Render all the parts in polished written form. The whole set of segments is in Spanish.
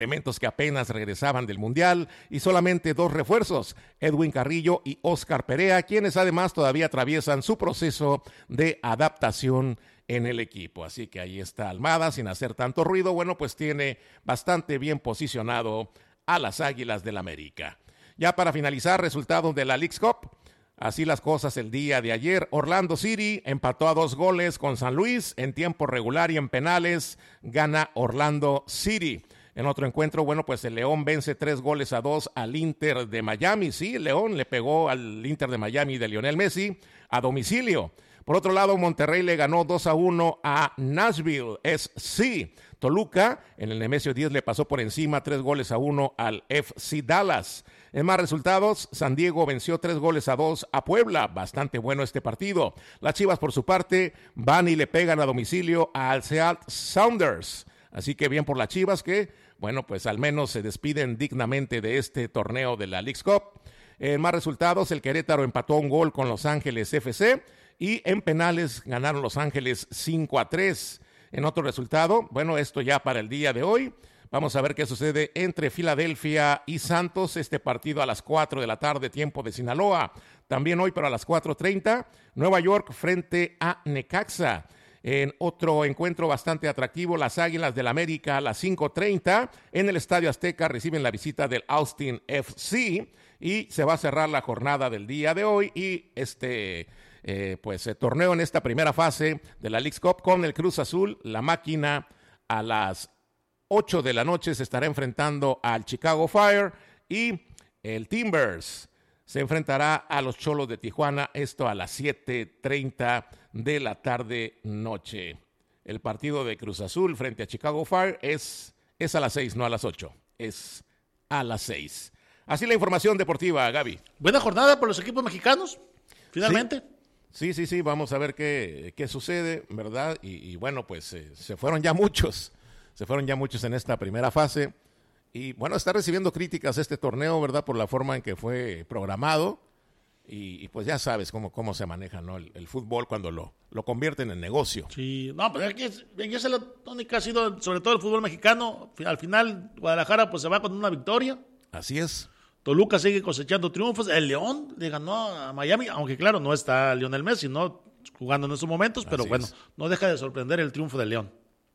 elementos que apenas regresaban del Mundial y solamente 2 refuerzos, Edwin Carrillo y Óscar Perea, quienes además todavía atraviesan su proceso de adaptación en el equipo. Así que ahí está Almada, sin hacer tanto ruido, bueno, pues tiene bastante bien posicionado a las Águilas del América. Ya para finalizar, resultados de la Leagues Cup. Así las cosas el día de ayer. Orlando City empató a 2 goles con San Luis en tiempo regular y en penales gana Orlando City. En otro encuentro, bueno, pues el León vence 3-2 al Inter de Miami. Sí, el León le pegó al Inter de Miami de Lionel Messi a domicilio. Por otro lado, Monterrey le ganó 2-1 a Nashville SC. Toluca, en el Nemesio 10, le pasó por encima 3-1 al FC Dallas. En más resultados, San Diego venció 3-2 a Puebla. Bastante bueno este partido. Las Chivas, por su parte, van y le pegan a domicilio al Seattle Sounders. Así que bien por las Chivas que, bueno, pues al menos se despiden dignamente de este torneo de la Leagues Cup. En más resultados, el Querétaro empató 1 gol con Los Ángeles FC y en penales ganaron Los Ángeles 5-3. En otro resultado, bueno, esto ya para el día de hoy, vamos a ver qué sucede entre Filadelfia y Santos, este partido a las 4 de la tarde, tiempo de Sinaloa. También hoy, pero a las 4:30, Nueva York frente a Necaxa. En otro encuentro bastante atractivo, las Águilas del América a las 5:30 en el Estadio Azteca reciben la visita del Austin FC y se va a cerrar la jornada del día de hoy y torneo en esta primera fase de la Leagues Cup con el Cruz Azul. La Máquina a las 8 de la noche se estará enfrentando al Chicago Fire y el Timbers se enfrentará a los Cholos de Tijuana, esto a las 7:30 de la tarde-noche. El partido de Cruz Azul frente a Chicago Fire es a las 6, no a las 8, es a las 6. Así la información deportiva, Gaby. Buena jornada por los equipos mexicanos, finalmente. Sí, vamos a ver qué sucede, ¿verdad? Y bueno, pues se fueron ya muchos en esta primera fase. Y bueno, está recibiendo críticas este torneo, ¿verdad? Por la forma en que fue programado. Y pues ya sabes cómo se maneja, ¿no? El fútbol cuando lo convierten en negocio. Sí, no, pero aquí es la tónica ha sido, sobre todo el fútbol mexicano. Al final, Guadalajara pues se va con una victoria. Así es. Toluca sigue cosechando triunfos. El León le ganó a Miami, aunque claro, no está Lionel Messi, ¿no? Jugando en esos momentos, pero bueno, no deja de sorprender el triunfo del León.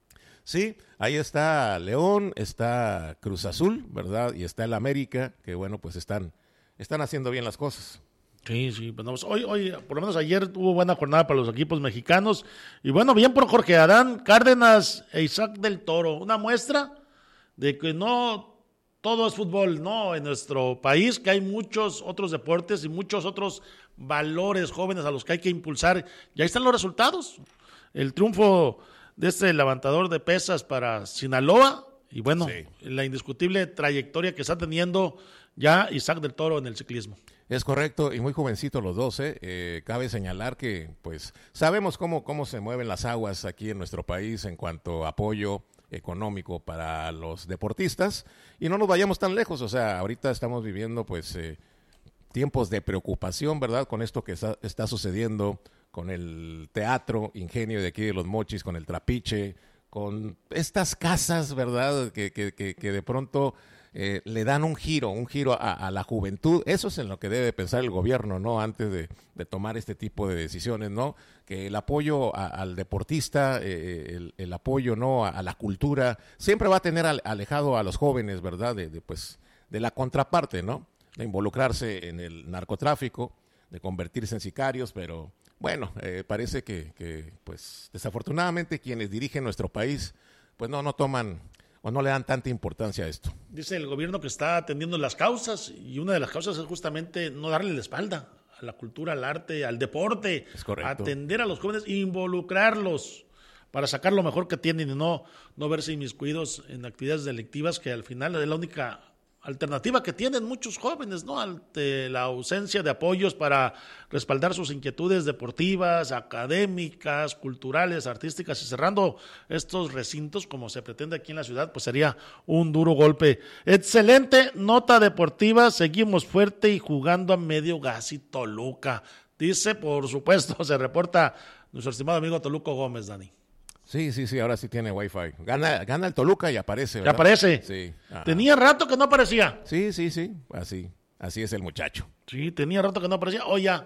Sí, ahí está León, está Cruz Azul, ¿verdad? Y está el América, que bueno, pues están haciendo bien las cosas. Sí, bueno, pues hoy, por lo menos ayer hubo buena jornada para los equipos mexicanos. Y bueno, bien por Jorge Adán Cárdenas e Isaac del Toro. Una muestra de que no todo es fútbol, ¿no? En nuestro país, que hay muchos otros deportes y muchos otros valores jóvenes a los que hay que impulsar. Y ahí están los resultados. El triunfo de este levantador de pesas para Sinaloa y bueno, la indiscutible trayectoria que está teniendo ya Isaac del Toro en el ciclismo. Es correcto, y muy jovencitos los dos, cabe señalar que pues sabemos cómo se mueven las aguas aquí en nuestro país en cuanto a apoyo económico para los deportistas, y no nos vayamos tan lejos, o sea, ahorita estamos viviendo pues tiempos de preocupación, ¿verdad? Con esto que está sucediendo con el Teatro Ingenio de aquí de Los Mochis, con el Trapiche, con estas casas, ¿verdad? Que de pronto le dan un giro a la juventud. Eso es en lo que debe pensar el gobierno, ¿no? Antes de tomar este tipo de decisiones, ¿no? Que el apoyo al deportista, el apoyo, ¿no? A la cultura, siempre va a tener alejado a los jóvenes, ¿verdad? De la contraparte, ¿no? De involucrarse en el narcotráfico, de convertirse en sicarios, pero bueno, parece que pues desafortunadamente quienes dirigen nuestro país pues no toman o no le dan tanta importancia a esto. Dice el gobierno que está atendiendo las causas y una de las causas es justamente no darle la espalda a la cultura, al arte, al deporte, atender a los jóvenes, involucrarlos para sacar lo mejor que tienen y no verse inmiscuidos en actividades delictivas que al final es la única alternativa que tienen muchos jóvenes, ¿no? Ante la ausencia de apoyos para respaldar sus inquietudes deportivas, académicas, culturales, artísticas, y cerrando estos recintos como se pretende aquí en la ciudad, pues sería un duro golpe. Excelente nota deportiva, seguimos fuerte y jugando a medio gas y Toluca. Dice, por supuesto, se reporta nuestro estimado amigo Toluco Gómez, Dani. Sí, ahora sí tiene Wi-Fi. Gana el Toluca y aparece, ¿verdad? ¿Ya aparece? Sí. Tenía rato que no aparecía. Sí. Así es el muchacho. Sí, tenía rato que no aparecía.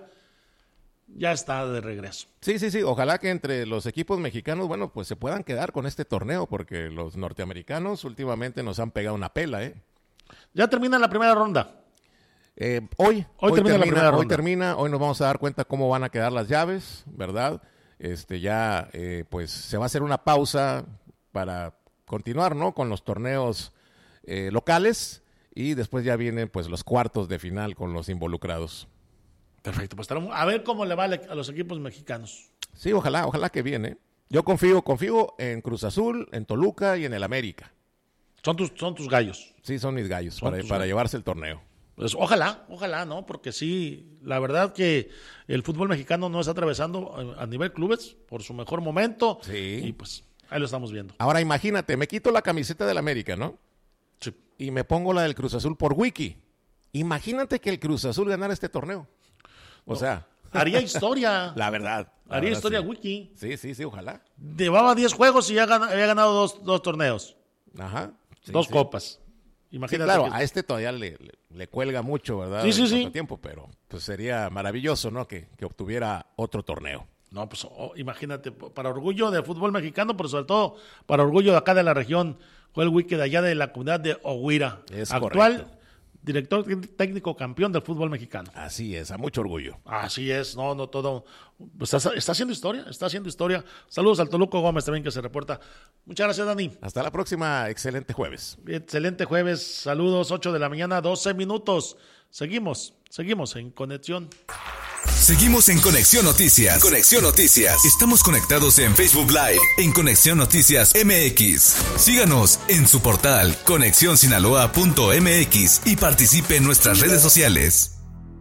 Ya está de regreso. Sí. Ojalá que entre los equipos mexicanos, bueno, pues se puedan quedar con este torneo, porque los norteamericanos últimamente nos han pegado una pela, ¿eh? Ya termina la primera ronda. Hoy termina la primera ronda. Hoy nos vamos a dar cuenta cómo van a quedar las llaves, ¿verdad? Pues se va a hacer una pausa para continuar, ¿no? Con los torneos locales, y después ya vienen pues los cuartos de final con los involucrados. Perfecto, pues a ver cómo le va a los equipos mexicanos. Sí, ojalá que viene. Yo confío en Cruz Azul, en Toluca y en el América. Son tus gallos. Sí, son mis gallos para llevarse el torneo. Pues ojalá, ¿no? Porque sí, la verdad que el fútbol mexicano no está atravesando a nivel clubes por su mejor momento. Sí. Y pues ahí lo estamos viendo. Ahora imagínate, me quito la camiseta del América, ¿no? Sí. Y me pongo la del Cruz Azul por Wiki. Imagínate que el Cruz Azul ganara este torneo. Haría historia. La verdad. Haría historia sí. Wiki. Sí, ojalá. Llevaba 10 juegos y ya había ganado dos torneos. Ajá. Dos copas. Imagínate. Sí, claro, a este todavía le cuelga mucho, ¿verdad? Sí. Tiempo, pero pues sería maravilloso, ¿no? Que obtuviera otro torneo. No, pues imagínate, para orgullo del fútbol mexicano, pero sobre todo para orgullo de acá de la región, fue el Wiki de allá de la comunidad de Oguira. Es actual correcto. Director técnico campeón del fútbol mexicano. Así es, a mucho orgullo. Así es, no todo. Está haciendo historia. Saludos al Toluco Gómez también que se reporta. Muchas gracias, Dani. Hasta la próxima, excelente jueves. Excelente jueves, saludos, 8 de la mañana, 12 minutos. Seguimos en conexión. Seguimos en Conexión Noticias. Conexión Noticias. Estamos conectados en Facebook Live en Conexión Noticias MX. Síganos en su portal conexionsinaloa.mx y participe en nuestras redes sociales.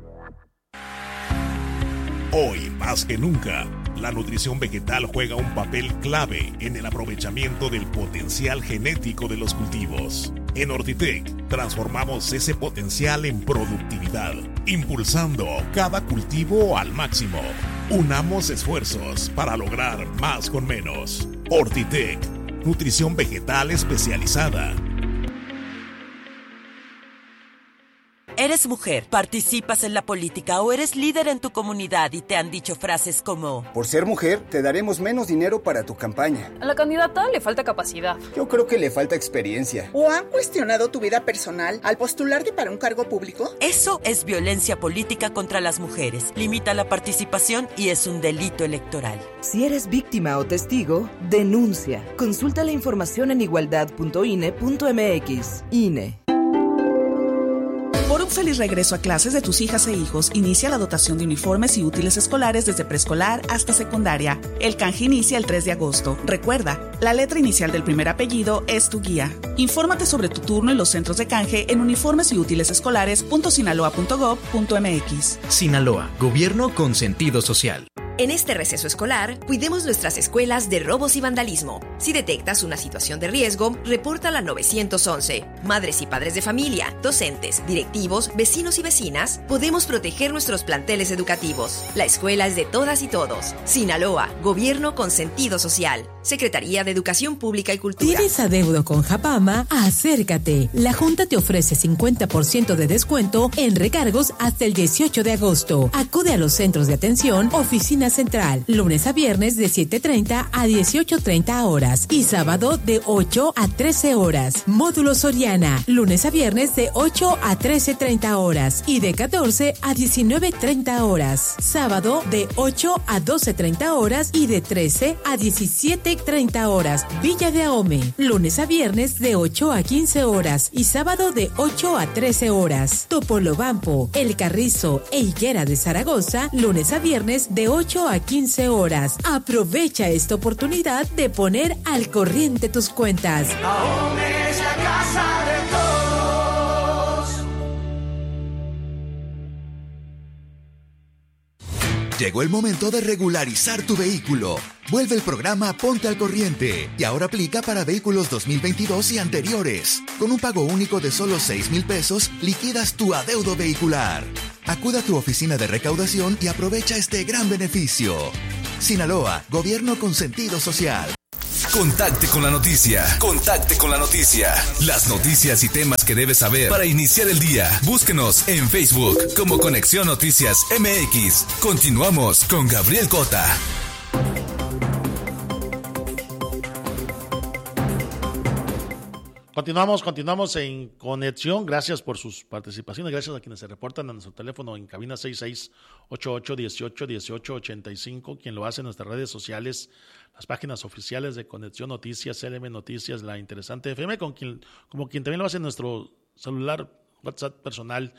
Hoy, más que nunca, la nutrición vegetal juega un papel clave en el aprovechamiento del potencial genético de los cultivos. En Ortitec, transformamos ese potencial en productividad, impulsando cada cultivo al máximo. Unamos esfuerzos para lograr más con menos. Ortitec, nutrición vegetal especializada. Eres mujer, participas en la política o eres líder en tu comunidad y te han dicho frases como: por ser mujer, te daremos menos dinero para tu campaña. A la candidata le falta capacidad. Yo creo que le falta experiencia. ¿O han cuestionado tu vida personal al postularte para un cargo público? Eso es violencia política contra las mujeres. Limita la participación y es un delito electoral. Si eres víctima o testigo, denuncia. Consulta la información en igualdad.ine.mx. INE. Por un feliz regreso a clases de tus hijas e hijos, inicia la dotación de uniformes y útiles escolares desde preescolar hasta secundaria. El canje inicia el 3 de agosto. Recuerda, la letra inicial del primer apellido es tu guía. Infórmate sobre tu turno en los centros de canje en uniformesyútilesescolares.sinaloa.gov.mx. Sinaloa, gobierno con sentido social. En este receso escolar, cuidemos nuestras escuelas de robos y vandalismo. Si detectas una situación de riesgo, repórtala al 911. Madres y padres de familia, docentes, directivos, vecinos y vecinas, podemos proteger nuestros planteles educativos. La escuela es de todas y todos. Sinaloa, gobierno con sentido social. Secretaría de Educación Pública y Cultura. ¿Tienes adeudo con Japama? Acércate. La Junta te ofrece 50% de descuento en recargos hasta el 18 de agosto. Acude a los centros de atención, oficina central, lunes a viernes de 7:30 a 18:30 horas y sábado de 8 a 13 horas. Módulo Soriana, lunes a viernes de 8 a 13:30 horas y de 14 a 19:30 horas. Sábado de 8 a 12:30 horas y de 13 a 17:30 horas. Villa de Ahome, lunes a viernes de 8 a 15 horas y sábado de 8 a 13 horas. Topolobampo, El Carrizo e Higuera de Zaragoza, lunes a viernes de 8 a 15 horas. Aprovecha esta oportunidad de poner al corriente tus cuentas. Ahome es la casa de todos. Llegó el momento de regularizar tu vehículo. Vuelve el programa Ponte al Corriente y ahora aplica para vehículos 2022 y anteriores. Con un pago único de solo 6,000 pesos, liquidas tu adeudo vehicular. Acuda a tu oficina de recaudación y aprovecha este gran beneficio. Sinaloa, gobierno con sentido social. Contacte con la noticia. Contacte con la noticia. Las noticias y temas que debes saber para iniciar el día. Búsquenos en Facebook como Conexión Noticias MX. Continuamos con Gabriel Cota. Continuamos en conexión. Gracias por sus participaciones. Gracias a quienes se reportan a nuestro teléfono en cabina 6688181885. Quien lo hace en nuestras redes sociales, las páginas oficiales de Conexión Noticias, LM Noticias, La Interesante FM, como quien también lo hace en nuestro celular, WhatsApp personal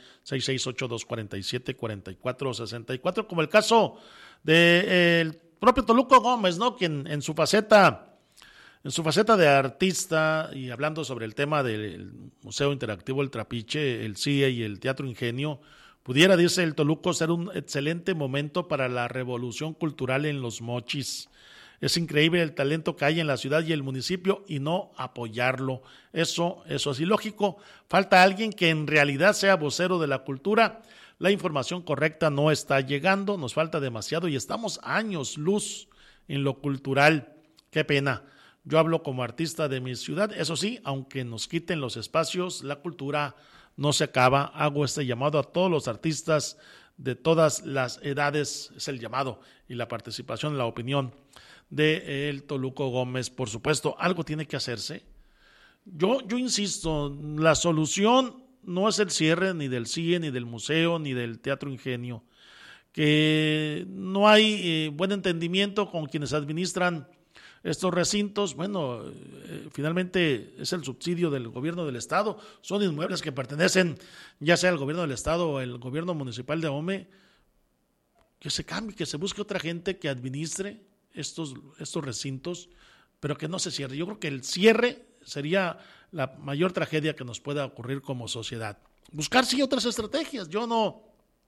6682474464, como el caso del propio Toluco Gómez, ¿no? Quien en su faceta de artista, y hablando sobre el tema del Museo Interactivo El Trapiche, el CIE y el Teatro Ingenio, pudiera, dice el Toluco, ser un excelente momento para la revolución cultural en Los Mochis. Es increíble el talento que hay en la ciudad y el municipio y no apoyarlo. Eso es ilógico. Falta alguien que en realidad sea vocero de la cultura. La información correcta no está llegando, nos falta demasiado y estamos años luz en lo cultural. Qué pena. Yo hablo como artista de mi ciudad, eso sí, aunque nos quiten los espacios, la cultura no se acaba. Hago este llamado a todos los artistas de todas las edades, es el llamado y la participación, la opinión de el Toluco Gómez. Por supuesto, algo tiene que hacerse. Yo insisto, la solución no es el cierre ni del CIE, ni del museo, ni del Teatro Ingenio, que no hay buen entendimiento con quienes administran estos recintos. Bueno, finalmente es el subsidio del gobierno del estado, son inmuebles que pertenecen ya sea al gobierno del estado o el gobierno municipal de Ahome. Que se cambie, que se busque otra gente que administre estos recintos, pero que no se cierre. Yo creo que el cierre sería la mayor tragedia que nos pueda ocurrir como sociedad. Buscar sí otras estrategias. Yo no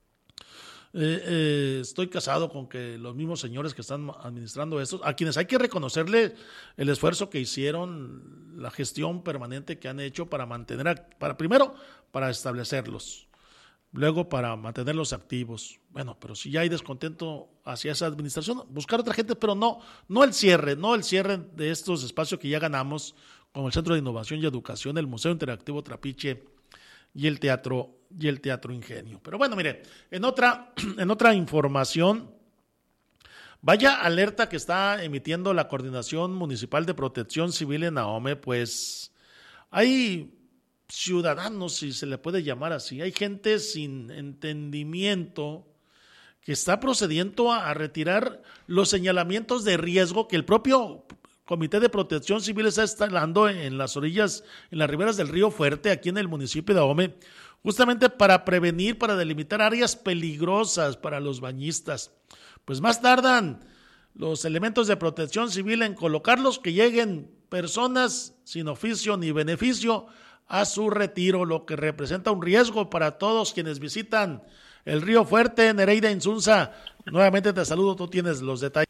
estoy casado con que los mismos señores que están administrando estos, a quienes hay que reconocerle el esfuerzo que hicieron, la gestión permanente que han hecho para primero para establecerlos, luego para mantenerlos activos. Bueno, pero si ya hay descontento hacia esa administración, buscar otra gente, pero no el cierre de estos espacios que ya ganamos, como el Centro de Innovación y Educación, el Museo Interactivo Trapiche y el Teatro Ingenio. Pero bueno, mire, en otra información, vaya alerta que está emitiendo la Coordinación Municipal de Protección Civil en Ahome. Pues hay ciudadanos, si se le puede llamar así, hay gente sin entendimiento que está procediendo a retirar los señalamientos de riesgo que el propio Comité de Protección Civil está instalando en las orillas, en las riberas del río Fuerte, aquí en el municipio de Ahome, justamente para prevenir, para delimitar áreas peligrosas para los bañistas. Pues más tardan los elementos de Protección Civil en colocarlos, que lleguen personas sin oficio ni beneficio a su retiro, lo que representa un riesgo para todos quienes visitan el río Fuerte. Nereida Insunza, nuevamente te saludo, tú tienes los detalles.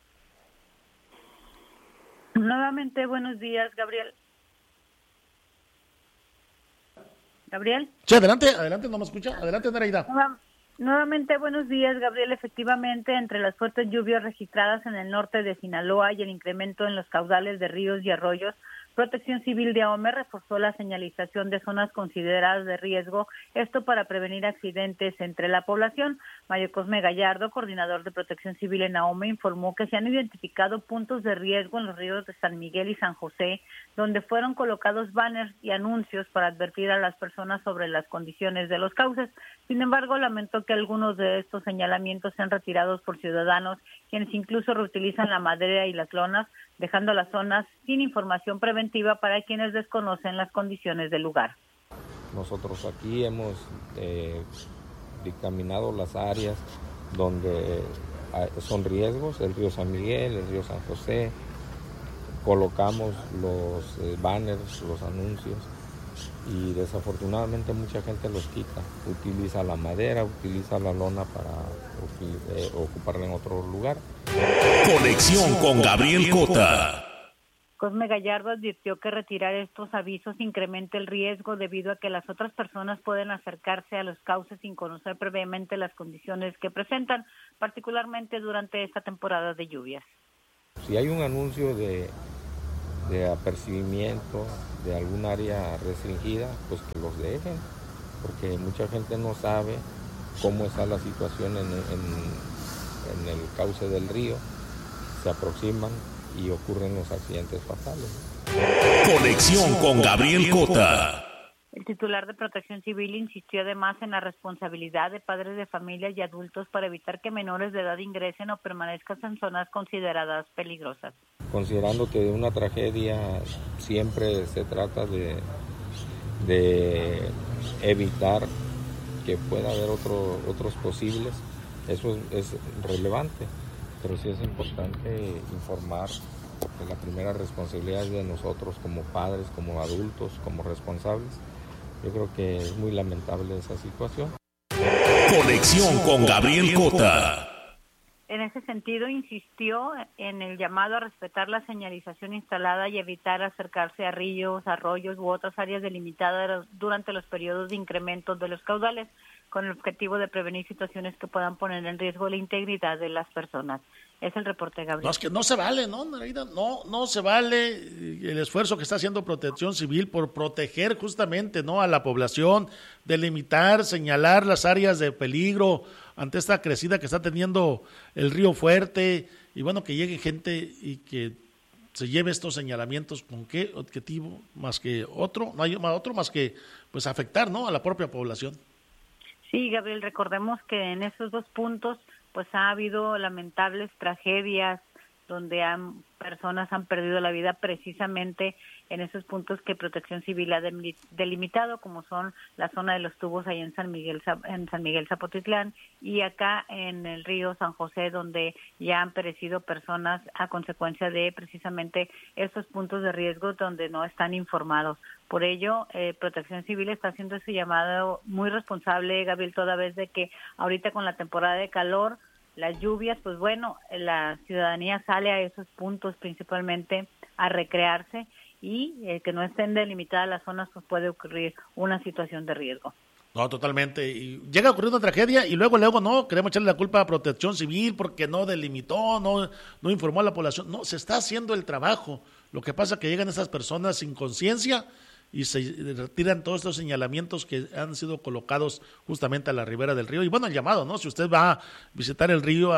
Nuevamente, buenos días, Gabriel. ¿Gabriel? Sí, adelante, no me escucha. Adelante, Nereida. Nuevamente, buenos días, Gabriel. Efectivamente, entre las fuertes lluvias registradas en el norte de Sinaloa y el incremento en los caudales de ríos y arroyos, Protección Civil de Ahome reforzó la señalización de zonas consideradas de riesgo, esto para prevenir accidentes entre la población. Mario Cosme Gallardo, coordinador de Protección Civil en Ahome, informó que se han identificado puntos de riesgo en los ríos de San Miguel y San José, donde fueron colocados banners y anuncios para advertir a las personas sobre las condiciones de los cauces. Sin embargo, lamentó que algunos de estos señalamientos sean retirados por ciudadanos, quienes incluso reutilizan la madera y las lonas, dejando las zonas sin información preventiva para quienes desconocen las condiciones del lugar. Nosotros aquí hemos dictaminado las áreas donde son riesgos, el río San Miguel, el río San José, colocamos los banners, los anuncios, y desafortunadamente mucha gente los quita, utiliza la madera, utiliza la lona para ocuparla en otro lugar. Conexión con Gabriel Cota. Cosme Gallardo advirtió que retirar estos avisos incrementa el riesgo debido a que las otras personas pueden acercarse a los cauces sin conocer previamente las condiciones que presentan, particularmente durante esta temporada de lluvias. Si hay un anuncio de de apercibimiento de algún área restringida, pues que los dejen, porque mucha gente no sabe cómo está la situación en el cauce del río, se aproximan y ocurren los accidentes fatales. Conexión con Gabriel Cota. El titular de Protección Civil insistió además en la responsabilidad de padres de familias y adultos para evitar que menores de edad ingresen o permanezcan en zonas consideradas peligrosas. Considerando que de una tragedia siempre se trata de evitar que pueda haber otros posibles, eso es relevante, pero sí es importante informar que la primera responsabilidad es de nosotros como padres, como adultos, como responsables. Yo creo que es muy lamentable esa situación. Conexión con Gabriel Cota. En ese sentido, insistió en el llamado a respetar la señalización instalada y evitar acercarse a ríos, arroyos u otras áreas delimitadas durante los periodos de incremento de los caudales, con el objetivo de prevenir situaciones que puedan poner en riesgo la integridad de las personas. Es el reporte, Gabriel. No, es que no se vale, ¿no, Nereida? No se vale el esfuerzo que está haciendo Protección Civil por proteger justamente, ¿no?, a la población, delimitar, señalar las áreas de peligro ante esta crecida que está teniendo el río Fuerte, y bueno, que llegue gente y que se lleve estos señalamientos. ¿Con qué objetivo? Más que otro, no hay otro más que pues afectar, ¿no?, a la propia población. Sí, Gabriel, recordemos que en esos dos puntos pues ha habido lamentables tragedias donde personas han perdido la vida precisamente en esos puntos que Protección Civil ha delimitado, como son la zona de los tubos ahí en San Miguel Zapotitlán, y acá en el río San José, donde ya han perecido personas a consecuencia de precisamente esos puntos de riesgo donde no están informados. Por ello, Protección Civil está haciendo ese llamado muy responsable, Gabriel, toda vez de que ahorita con la temporada de calor, las lluvias, pues bueno, la ciudadanía sale a esos puntos principalmente a recrearse, y que no estén delimitadas las zonas, pues puede ocurrir una situación de riesgo. No, totalmente. Y llega a ocurrir una tragedia y luego no, queremos echarle la culpa a Protección Civil porque no delimitó, no informó a la población. No, se está haciendo el trabajo. Lo que pasa es que llegan esas personas sin conciencia y se retiran todos estos señalamientos que han sido colocados justamente a la ribera del río. Y bueno, el llamado, ¿no? Si usted va a visitar el río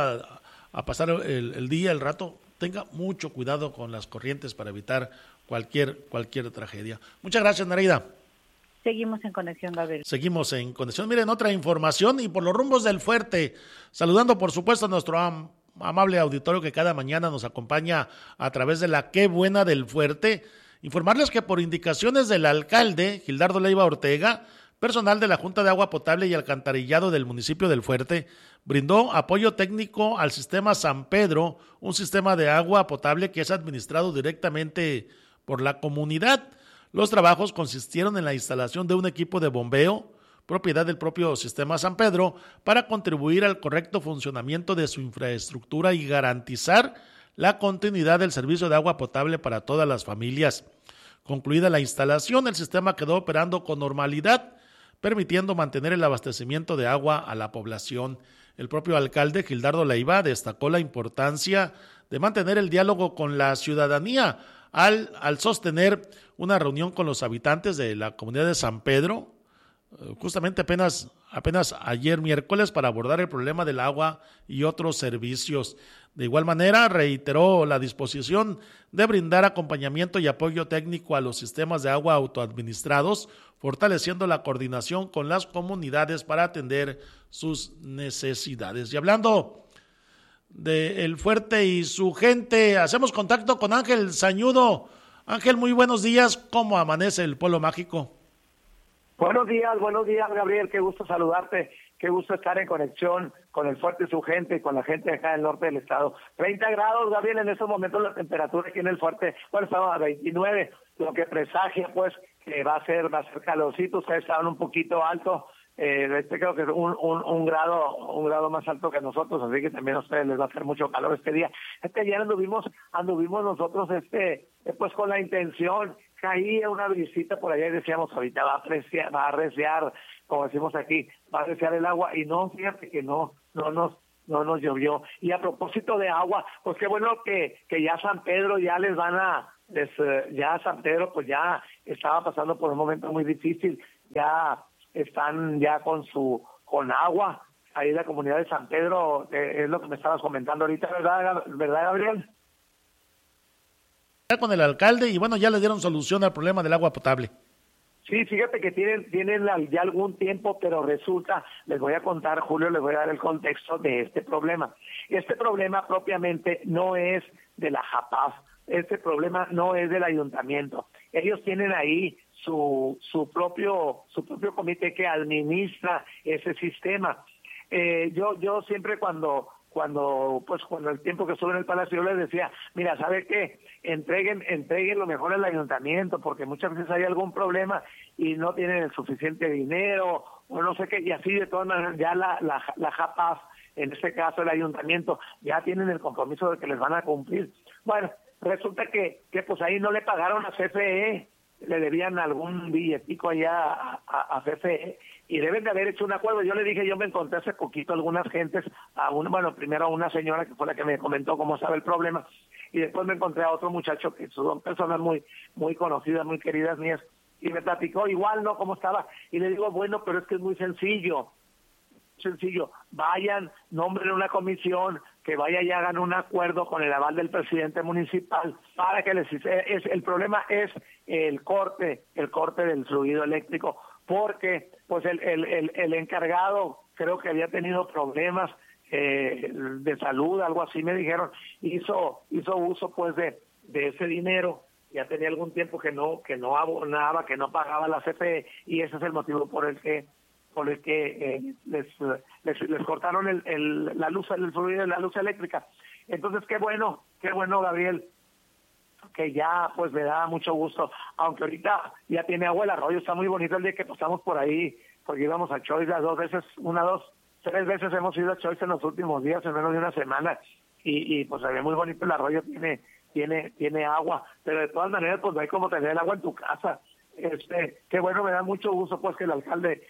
a pasar el día, el rato, tenga mucho cuidado con las corrientes para evitar cualquier tragedia. Muchas gracias, Nereida. Seguimos en conexión, Gabriel. Seguimos en conexión. Miren, otra información, y por los rumbos del Fuerte, saludando por supuesto a nuestro amable auditorio que cada mañana nos acompaña a través de la Qué Buena del Fuerte. Informarles que por indicaciones del alcalde Gildardo Leiva Ortega, personal de la Junta de Agua Potable y Alcantarillado del municipio del Fuerte brindó apoyo técnico al sistema San Pedro, un sistema de agua potable que es administrado directamente por la comunidad. Los trabajos consistieron en la instalación de un equipo de bombeo, propiedad del propio sistema San Pedro, para contribuir al correcto funcionamiento de su infraestructura y garantizar la continuidad del servicio de agua potable para todas las familias. Concluida la instalación, el sistema quedó operando con normalidad, permitiendo mantener el abastecimiento de agua a la población. El propio alcalde Gildardo Leiva destacó la importancia de mantener el diálogo con la ciudadanía al sostener una reunión con los habitantes de la comunidad de San Pedro, justamente apenas ayer miércoles, para abordar el problema del agua y otros servicios. De igual manera, reiteró la disposición de brindar acompañamiento y apoyo técnico a los sistemas de agua autoadministrados, fortaleciendo la coordinación con las comunidades para atender sus necesidades. Y hablando de El Fuerte y su gente, hacemos contacto con Ángel Sañudo. Ángel, muy buenos días. ¿Cómo amanece el Pueblo Mágico? Buenos días, Gabriel. Qué gusto saludarte. Qué gusto estar en conexión con El Fuerte y su gente y con la gente acá del norte del estado. 30 grados, Gabriel, en estos momentos la temperatura aquí en El Fuerte, bueno, estaba a 29, lo que presagia pues que va a ser calorcito. Ustedes estaban un poquito alto, creo que es un grado más alto que nosotros, así que también a ustedes les va a hacer mucho calor este día. Ayer anduvimos nosotros pues con la intención, caía una brisita por allá y decíamos ahorita va a arreciar, como decimos aquí, va a arreciar el agua, y no, fíjate que no nos llovió. Y a propósito de agua, pues qué bueno que ya San Pedro ya les van a ya San Pedro pues ya estaba pasando por un momento muy difícil, ya están ya con agua, ahí la comunidad de San Pedro, es lo que me estabas comentando ahorita, ¿verdad Gabriel? Con el alcalde y bueno, ya le dieron solución al problema del agua potable. Sí, fíjate que tienen ya algún tiempo, pero resulta, les voy a contar, Julio, les voy a dar el contexto de este problema. Este problema propiamente no es de la JAPAF, este problema no es del ayuntamiento. Ellos tienen ahí su propio comité que administra ese sistema. Yo siempre cuando el tiempo que estuve en el Palacio, yo les decía, mira, ¿sabe qué? Entreguen lo mejor al ayuntamiento, porque muchas veces hay algún problema y no tienen el suficiente dinero, o no sé qué, y así de todas maneras ya la JAPAF, en este caso el ayuntamiento, ya tienen el compromiso de que les van a cumplir. Bueno, resulta que pues ahí no le pagaron a CFE, le debían algún billetico allá a CFE, y deben de haber hecho un acuerdo. Yo le dije, yo me encontré hace poquito algunas gentes, primero a una señora que fue la que me comentó cómo estaba el problema, y después me encontré a otro muchacho que son personas muy, muy conocidas, muy queridas mías, y me platicó igual, ¿no?, cómo estaba, y le digo, bueno, pero es que es muy sencillo, vayan, nombren una comisión, que vaya y hagan un acuerdo con el aval del presidente municipal para que el problema es el corte del fluido eléctrico, porque pues el encargado creo que había tenido problemas de salud, algo así me dijeron, hizo uso pues de ese dinero, ya tenía algún tiempo que no abonaba, que no pagaba la CFE, y ese es el motivo por el que les cortaron la luz, el fluido de la luz eléctrica. Entonces qué bueno Gabriel, que ya pues me da mucho gusto, aunque ahorita ya tiene agua el arroyo, está muy bonito. El día que pasamos por ahí, porque íbamos a Choice las 3 veces hemos ido a Choice en los últimos días, en menos de una semana, y pues se ve muy bonito el arroyo, tiene agua, pero de todas maneras pues no hay como tener el agua en tu casa. Qué bueno, me da mucho gusto pues que el alcalde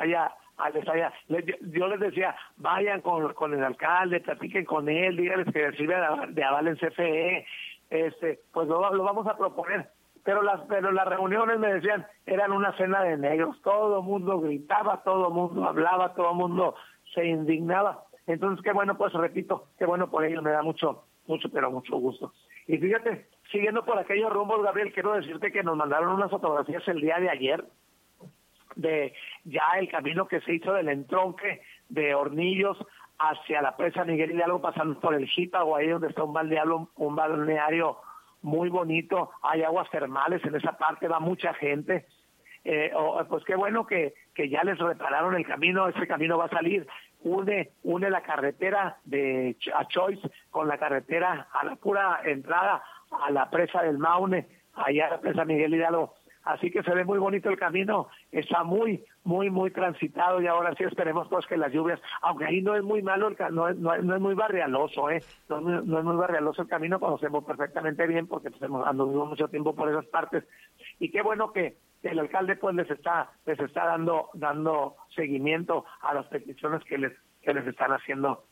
yo les decía, vayan con el alcalde, platiquen con él, díganles que recibe de aval en CFE, pues lo vamos a proponer, pero las reuniones, me decían, eran una cena de negros, todo el mundo gritaba, todo el mundo hablaba, todo el mundo se indignaba. Entonces qué bueno, pues repito, qué bueno por ellos, me da mucho gusto. Y fíjate, siguiendo por aquellos rumbos, Gabriel, quiero decirte que nos mandaron unas fotografías el día de ayer de ya el camino que se hizo del entronque de Hornillos hacia la presa Miguel Hidalgo, pasando por el Jípago, ahí donde está un balneario muy bonito, hay aguas termales en esa parte, va mucha gente. Pues qué bueno que ya les repararon el camino, ese camino va a salir, une la carretera a Choice con la carretera a la pura entrada a la presa del Maune, allá a la presa Miguel Hidalgo. Así que se ve muy bonito el camino, está muy, muy, muy transitado, y ahora sí esperemos pues que las lluvias, aunque ahí no es muy malo, no es muy barrialoso, no es muy barrialoso el camino, conocemos perfectamente bien porque pues anduvimos mucho tiempo por esas partes, y qué bueno que el alcalde pues les está dando seguimiento a las peticiones que les están haciendo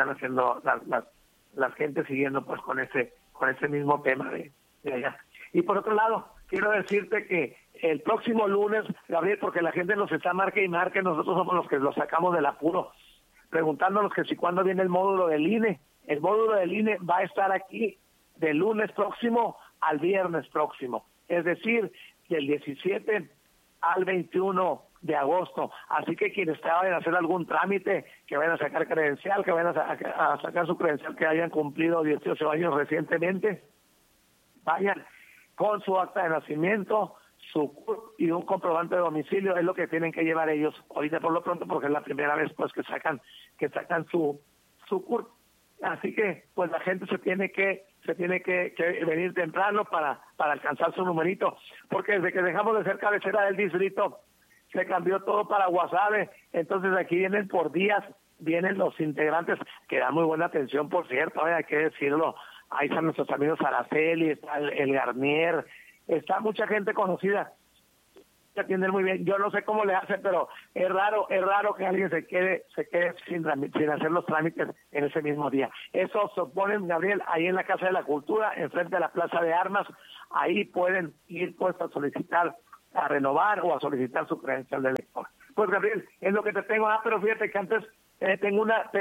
las gentes, siguiendo pues con ese mismo tema de allá. Y por otro lado, quiero decirte que el próximo lunes, Gabriel, porque la gente nos está marque y marque, nosotros somos los que los sacamos del apuro, preguntándonos que si cuándo viene el módulo del INE. El módulo del INE va a estar aquí del lunes próximo al viernes próximo, es decir, del 17 al 21 de agosto. Así que quienes vayan a hacer algún trámite, que vayan a sacar credencial, que vayan a sacar su credencial, que hayan cumplido 18 años recientemente, vayan con su acta de nacimiento, su CURP y un comprobante de domicilio, es lo que tienen que llevar ellos ahorita por lo pronto, porque es la primera vez pues que sacan su CURP. Así que pues la gente se tiene que venir temprano para alcanzar su numerito, porque desde que dejamos de ser cabecera del distrito se cambió todo para Guasave. Entonces aquí vienen por días, vienen los integrantes que dan muy buena atención, por cierto, hay que decirlo. Ahí están nuestros amigos Araceli, está el Garnier, está mucha gente conocida. te atienden muy bien. Yo no sé cómo le hacen, pero es raro que alguien se quede sin hacer los trámites en ese mismo día. Eso se ponen, Gabriel, ahí en la Casa de la Cultura, enfrente de la Plaza de Armas. Ahí pueden ir pues a solicitar, a renovar o a solicitar su credencial de elector. Pues, Gabriel, es lo que te tengo. Pero fíjate que antes tengo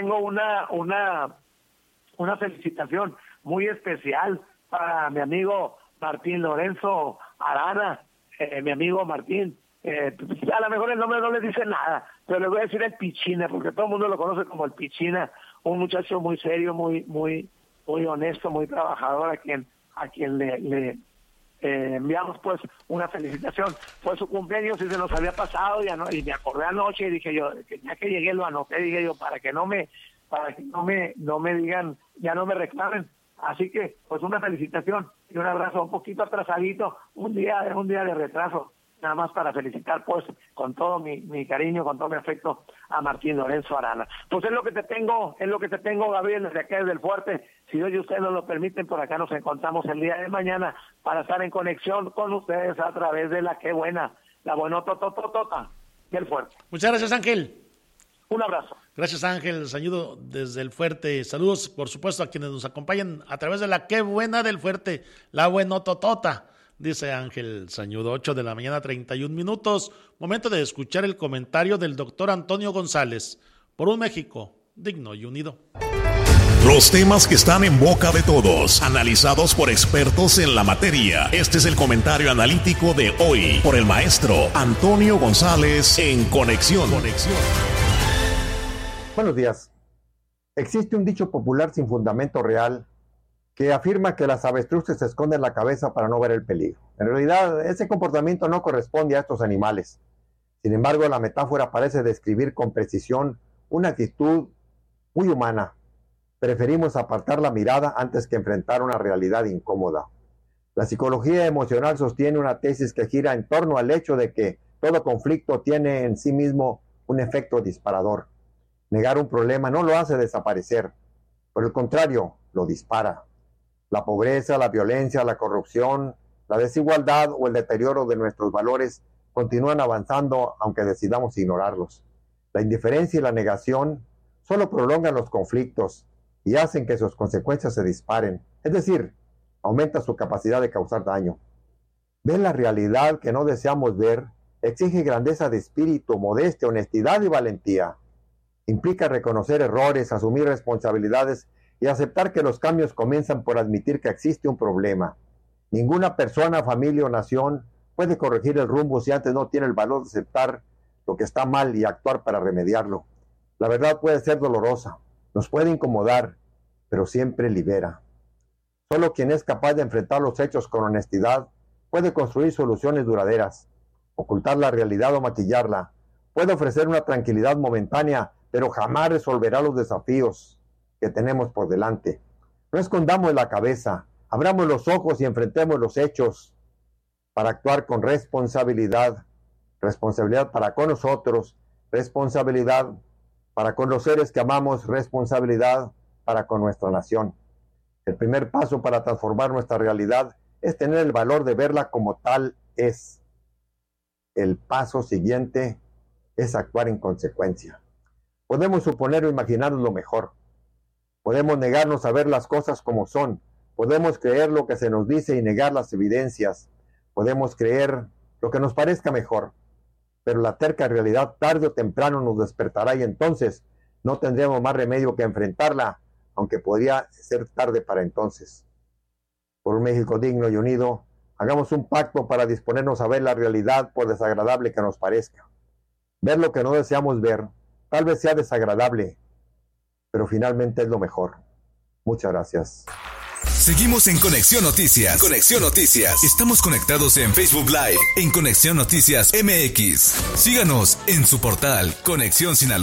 una felicitación muy especial para mi amigo Martín Lorenzo Arana, mi amigo Martín. A lo mejor el nombre no le dice nada, pero le voy a decir el Pichina, porque todo el mundo lo conoce como el Pichina, un muchacho muy serio, muy honesto, muy trabajador, a quien le enviamos pues una felicitación. Fue su cumpleaños y se nos había pasado y me acordé anoche y dije yo, ya que llegué lo anoté, dije yo, para que no me digan, ya no me reclamen. Así que pues una felicitación y un abrazo un poquito atrasadito, un día de retraso, nada más para felicitar pues con todo mi cariño, con todo mi afecto a Martín Lorenzo Arana. Pues es lo que te tengo, Gabriel, desde acá desde el Fuerte. Si Dios y ustedes nos lo permiten, por acá nos encontramos el día de mañana para estar en conexión con ustedes a través de la Qué Buena, la buenotototota del Fuerte. Muchas gracias, Ángel. Un abrazo. Gracias, Ángel Sañudo, desde el Fuerte. Saludos, por supuesto, a quienes nos acompañan a través de la Qué Buena del Fuerte, la buenototota, dice Ángel Sañudo. 8 de la mañana, 31 minutos. Momento de escuchar el comentario del doctor Antonio González. Por un México digno y unido. Los temas que están en boca de todos, analizados por expertos en la materia. Este es el comentario analítico de hoy por el maestro Antonio González en Conexión. Buenos días. Existe un dicho popular sin fundamento real que afirma que las avestruces se esconden la cabeza para no ver el peligro. En realidad, ese comportamiento no corresponde a estos animales. Sin embargo, la metáfora parece describir con precisión una actitud muy humana. Preferimos apartar la mirada antes que enfrentar una realidad incómoda. La psicología emocional sostiene una tesis que gira en torno al hecho de que todo conflicto tiene en sí mismo un efecto disparador. Negar un problema no lo hace desaparecer, por el contrario, lo dispara. La pobreza, la violencia, la corrupción, la desigualdad o el deterioro de nuestros valores continúan avanzando aunque decidamos ignorarlos. La indiferencia y la negación solo prolongan los conflictos y hacen que sus consecuencias se disparen, es decir, aumenta su capacidad de causar daño. Ver la realidad que no deseamos ver exige grandeza de espíritu, modestia, honestidad y valentía. Implica reconocer errores, asumir responsabilidades y aceptar que los cambios comienzan por admitir que existe un problema. Ninguna persona, familia o nación puede corregir el rumbo si antes no tiene el valor de aceptar lo que está mal y actuar para remediarlo. La verdad puede ser dolorosa, nos puede incomodar, pero siempre libera. Solo quien es capaz de enfrentar los hechos con honestidad puede construir soluciones duraderas. Ocultar la realidad o maquillarla puede ofrecer una tranquilidad momentánea, pero jamás resolverá los desafíos que tenemos por delante. No escondamos la cabeza, abramos los ojos y enfrentemos los hechos para actuar con responsabilidad. Responsabilidad para con nosotros, responsabilidad para con los seres que amamos, responsabilidad para con nuestra nación. El primer paso para transformar nuestra realidad es tener el valor de verla como tal es. El paso siguiente es actuar en consecuencia. Podemos suponer o imaginarnos lo mejor. Podemos negarnos a ver las cosas como son. Podemos creer lo que se nos dice y negar las evidencias. Podemos creer lo que nos parezca mejor. Pero la terca realidad tarde o temprano nos despertará y entonces no tendremos más remedio que enfrentarla, aunque podría ser tarde para entonces. Por un México digno y unido, hagamos un pacto para disponernos a ver la realidad por desagradable que nos parezca. Ver lo que no deseamos ver, tal vez sea desagradable, pero finalmente es lo mejor. Muchas gracias. Seguimos en Conexión Noticias. Conexión Noticias. Estamos conectados en Facebook Live, en Conexión Noticias MX. Síganos en su portal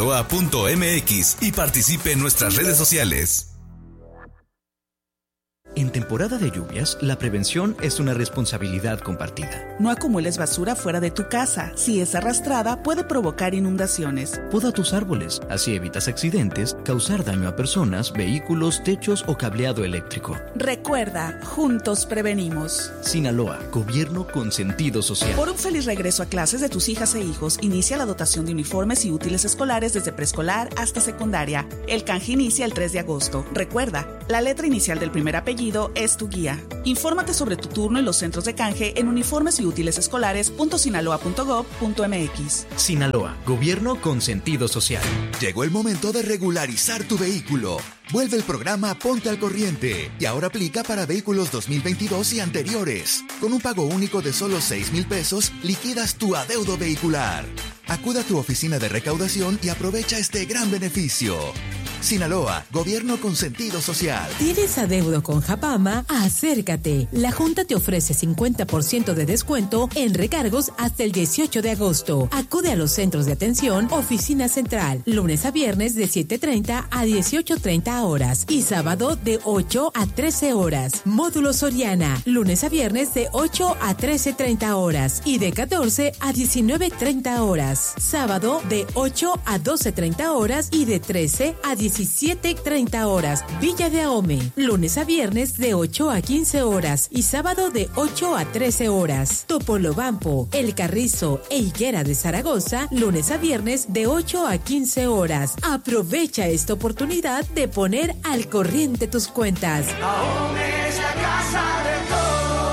conexionsinaloa.mx y participe en nuestras redes sociales. En temporada de lluvias, la prevención es una responsabilidad compartida. No acumules basura fuera de tu casa. Si es arrastrada, puede provocar inundaciones. Poda tus árboles, así evitas accidentes, causar daño a personas, vehículos, techos o cableado eléctrico. Recuerda, juntos prevenimos. Sinaloa, gobierno con sentido social. Por un feliz regreso a clases de tus hijas e hijos, inicia la dotación de uniformes y útiles escolares desde preescolar hasta secundaria. El canje inicia el 3 de agosto. Recuerda, la letra inicial del primer apellido es tu guía. Infórmate sobre tu turno en los centros de canje en uniformes y útiles escolares.sinaloa.gov.mx. Sinaloa, gobierno con sentido social. Llegó el momento de regularizar tu vehículo. Vuelve el programa Ponte al Corriente y ahora aplica para vehículos 2022 y anteriores. Con un pago único de solo 6,000 pesos, liquidas tu adeudo vehicular. Acuda a tu oficina de recaudación y aprovecha este gran beneficio. Sinaloa, gobierno con sentido social. ¿Tienes adeudo con Japama? Acércate. La Junta te ofrece 50% de descuento en recargos hasta el 18 de agosto. Acude a los centros de atención, oficina central, lunes a viernes de 7:30 a 18:30 horas y sábado de 8 a 13 horas. Módulo Soriana, lunes a viernes de 8 a 13:30 horas y de 14 a 19:30 horas. Sábado de 8 a 12:30 horas y de 13 a 17:30 horas. Villa de Ahome, lunes a viernes de 8 a 15 horas y sábado de 8 a 13 horas. Topolobampo, El Carrizo e Higuera de Zaragoza, lunes a viernes de 8 a 15 horas. Aprovecha esta oportunidad de poner al corriente tus cuentas. Ahome es la casa de todos.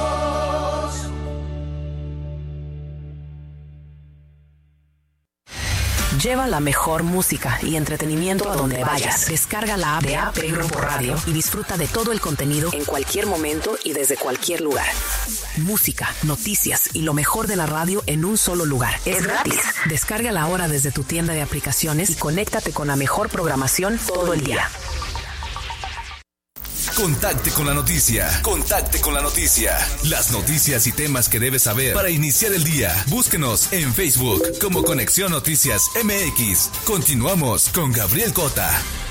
Lleva la mejor música y entretenimiento a donde vayas. Descarga la app de AP Grupo Radio y disfruta de todo el contenido en cualquier momento y desde cualquier lugar. Música, noticias y lo mejor de la radio en un solo lugar. Es gratis. Descárgala ahora desde tu tienda de aplicaciones y conéctate con la mejor programación todo el día. Contacte con la noticia. Contacte con la noticia. Las noticias y temas que debes saber para iniciar el día. Búsquenos en Facebook como Conexión Noticias MX. Continuamos con Gabriel Cota.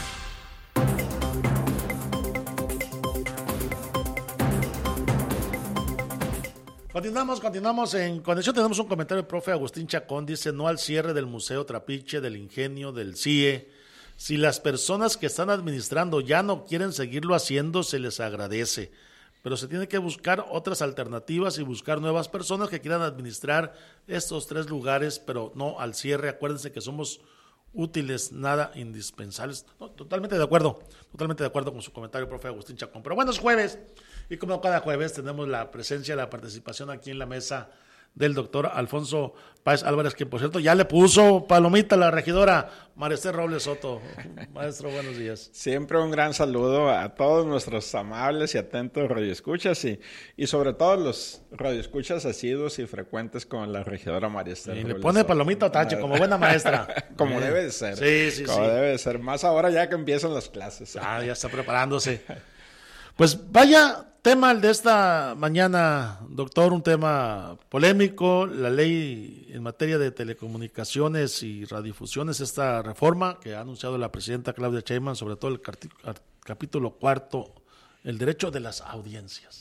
Continuamos en Conexión. Tenemos un comentario del profe Agustín Chacón. Dice: no al cierre del Museo Trapiche, del Ingenio, del CIE. Si las personas que están administrando ya no quieren seguirlo haciendo, se les agradece. Pero se tiene que buscar otras alternativas y buscar nuevas personas que quieran administrar estos 3 lugares, pero no al cierre. Acuérdense que somos útiles, nada indispensables. No, totalmente de acuerdo con su comentario, profe Agustín Chacón. Pero bueno, es jueves, y como cada jueves tenemos la presencia, la participación aquí en la mesa del doctor Alfonso Páez Álvarez, que por cierto ya le puso palomita a la regidora María Esther Robles Soto. Maestro, buenos días. Siempre un gran saludo a todos nuestros amables y atentos radioescuchas y sobre todo los radioescuchas asiduos y frecuentes con la regidora María Esther Robles le pone Soto. Palomita o tache, como buena maestra. Como debe de ser. Sí. Como debe de ser. Más ahora ya que empiezan las clases. Ya está preparándose. Pues vaya tema el de esta mañana, doctor, un tema polémico, la ley en materia de telecomunicaciones y radiodifusiones, esta reforma que ha anunciado la presidenta Claudia Sheinbaum, sobre todo el capítulo 4, el derecho de las audiencias.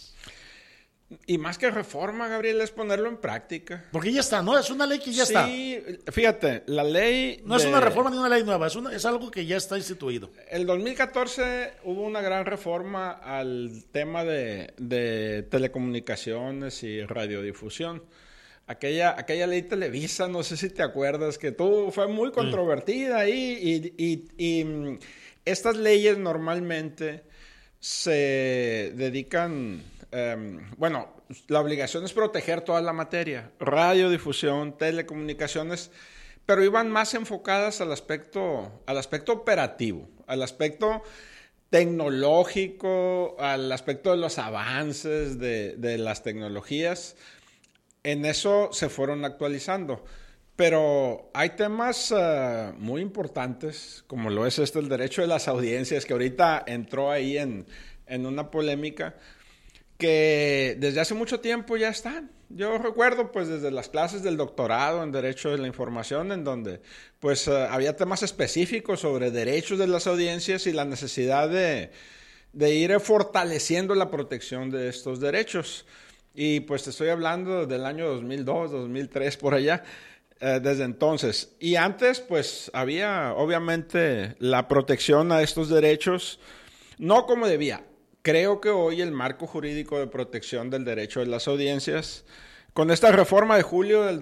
Y más que reforma, Gabriel, es ponerlo en práctica. Porque ya está, ¿no? Es una ley que ya está. Sí, fíjate, la ley... No es una reforma ni una ley nueva, es algo que ya está instituido. El 2014 hubo una gran reforma al tema de telecomunicaciones y radiodifusión. Aquella ley Televisa, no sé si te acuerdas, que fue muy controvertida ahí y estas leyes normalmente se dedican... la obligación es proteger toda la materia, radiodifusión, telecomunicaciones, pero iban más enfocadas al aspecto operativo, al aspecto tecnológico, al aspecto de los avances de las tecnologías. En eso se fueron actualizando. Pero hay temas muy importantes, como lo es el derecho de las audiencias, que ahorita entró ahí en una polémica, que desde hace mucho tiempo ya están. Yo recuerdo pues desde las clases del doctorado en Derecho de la Información, en donde pues había temas específicos sobre derechos de las audiencias y la necesidad de ir fortaleciendo la protección de estos derechos. Y pues te estoy hablando del año 2002, 2003, por allá, desde entonces. Y antes, pues, había obviamente la protección a estos derechos, no como debía. Creo que hoy el marco jurídico de protección del derecho de las audiencias, con esta reforma de julio del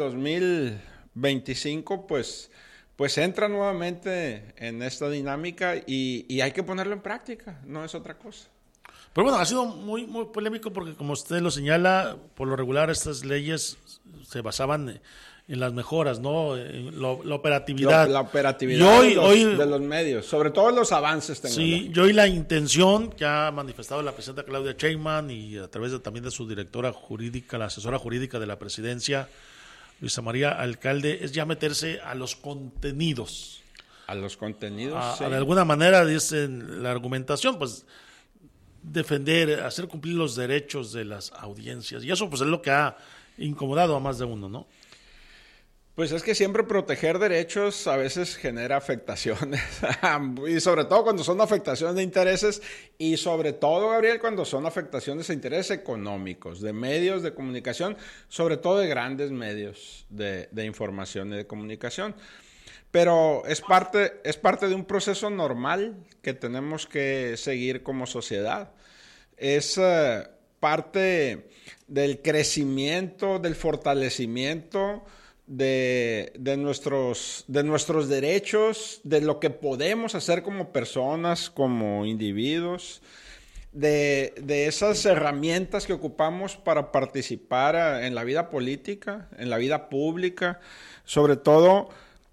2025, pues entra nuevamente en esta dinámica y hay que ponerlo en práctica, no es otra cosa. Pero bueno, ha sido muy, muy polémico porque, como usted lo señala, por lo regular estas leyes se basaban en las mejoras, ¿no? En la operatividad. La operatividad de los medios, sobre todo en los avances tecnológicos. Sí, yo y la intención que ha manifestado la presidenta Claudia Sheinbaum y a través también de su directora jurídica, la asesora jurídica de la presidencia, Luisa María Alcalde, es ya meterse a los contenidos. A los contenidos, sí. De alguna manera, dicen la argumentación, pues defender, hacer cumplir los derechos de las audiencias. Y eso pues es lo que ha incomodado a más de uno, ¿no? Pues es que siempre proteger derechos a veces genera afectaciones, y sobre todo cuando son afectaciones de intereses, y sobre todo, Gabriel, cuando son afectaciones de intereses económicos, de medios de comunicación, sobre todo de grandes medios de información y de comunicación. Pero es parte de un proceso normal que tenemos que seguir como sociedad. Es parte del crecimiento, del fortalecimiento de nuestros derechos, de lo que podemos hacer como personas, como individuos, de esas herramientas que ocupamos para participar en la vida política, en la vida pública, sobre todo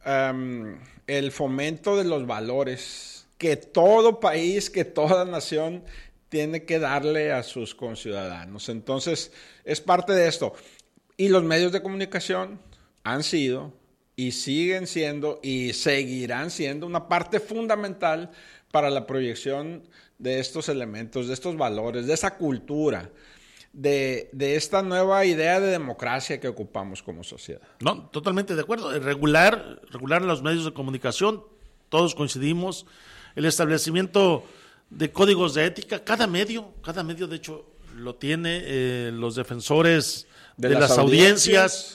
el fomento de los valores que todo país, que toda nación tiene que darle a sus conciudadanos. Entonces, es parte de esto. Y los medios de comunicación han sido y siguen siendo y seguirán siendo una parte fundamental para la proyección de estos elementos, de estos valores, de esa cultura, de esta nueva idea de democracia que ocupamos como sociedad. No, totalmente de acuerdo. Regular los medios de comunicación, todos coincidimos. El establecimiento de códigos de ética, cada medio de hecho lo tiene, los defensores de las audiencias.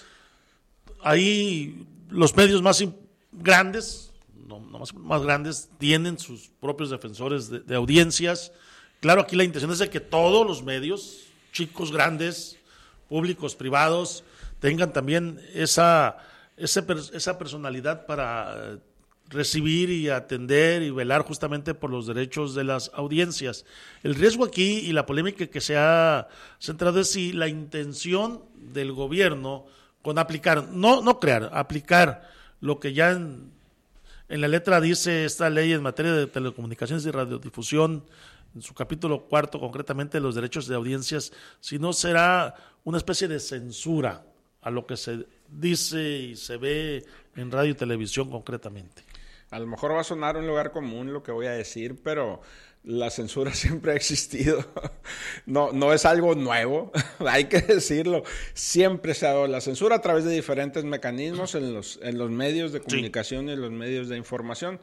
Ahí los medios más grandes, más grandes, tienen sus propios defensores de audiencias. Claro, aquí la intención es de que todos los medios, chicos, grandes, públicos, privados, tengan también esa personalidad para recibir y atender y velar justamente por los derechos de las audiencias. El riesgo aquí y la polémica que se ha centrado es si la intención del gobierno con aplicar, no crear, aplicar lo que ya en la letra dice esta ley en materia de telecomunicaciones y radiodifusión, en su capítulo 4, concretamente los derechos de audiencias, si no será una especie de censura a lo que se dice y se ve en radio y televisión concretamente. A lo mejor va a sonar un lugar común lo que voy a decir, pero la censura siempre ha existido. No es algo nuevo, hay que decirlo. Siempre se ha dado la censura a través de diferentes mecanismos en los medios de comunicación y en los medios de información.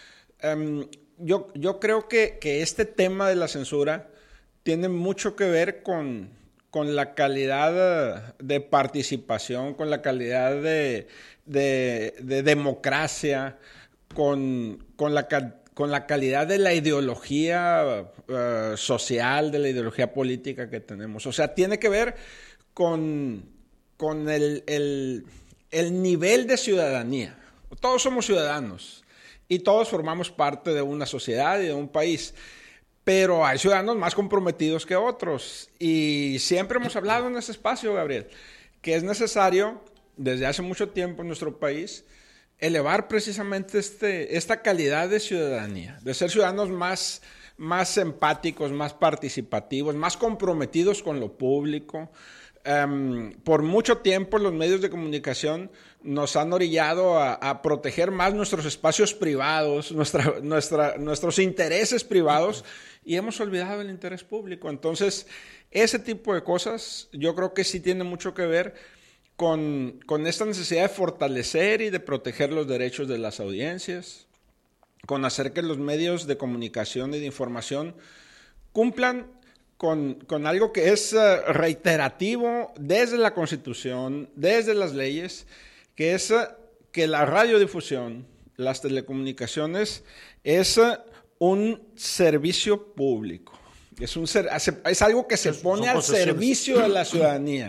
Yo creo que este tema de la censura tiene mucho que ver con la calidad de participación, con la calidad de democracia, con la calidad de la ideología social, de la ideología política que tenemos. O sea, tiene que ver con el nivel de ciudadanía. Todos somos ciudadanos y todos formamos parte de una sociedad y de un país, pero hay ciudadanos más comprometidos que otros. Y siempre hemos hablado en este espacio, Gabriel, que es necesario, desde hace mucho tiempo en nuestro país, elevar precisamente esta calidad de ciudadanía, de ser ciudadanos más empáticos, más participativos, más comprometidos con lo público. Por mucho tiempo los medios de comunicación nos han orillado a proteger más nuestros espacios privados, nuestros intereses privados, y hemos olvidado el interés público. Entonces, ese tipo de cosas yo creo que sí tiene mucho que ver con esta necesidad de fortalecer y de proteger los derechos de las audiencias, con hacer que los medios de comunicación y de información cumplan con algo que es reiterativo desde la Constitución, desde las leyes, que es que la radiodifusión, las telecomunicaciones, es un servicio público. Es algo que se pone al servicio de la ciudadanía.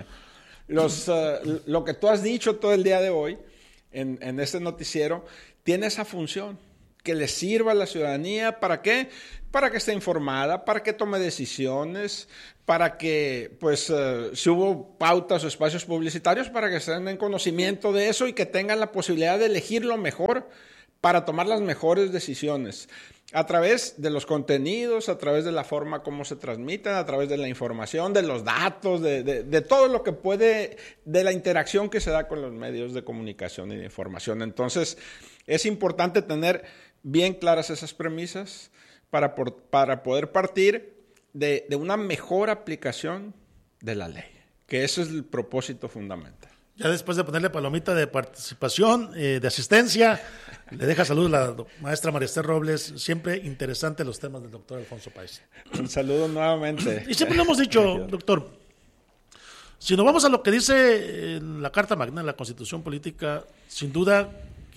Lo que tú has dicho todo el día de hoy en este noticiero tiene esa función, que le sirva a la ciudadanía. ¿Para qué? Para que esté informada, para que tome decisiones, para que, pues, si hubo pautas o espacios publicitarios, para que estén en conocimiento de eso y que tengan la posibilidad de elegir lo mejor para tomar las mejores decisiones. A través de los contenidos, a través de la forma como se transmiten, a través de la información, de los datos, de todo lo que puede, de la interacción que se da con los medios de comunicación y de información. Entonces, es importante tener bien claras esas premisas para poder partir de una mejor aplicación de la ley, que ese es el propósito fundamental. Ya después de ponerle palomita de participación, de asistencia, le deja salud a la maestra María Esther Robles. Siempre interesante los temas del doctor Alfonso Páez. Un saludo nuevamente. Y siempre lo hemos dicho, doctor, si nos vamos a lo que dice en la Carta Magna, la Constitución Política, sin duda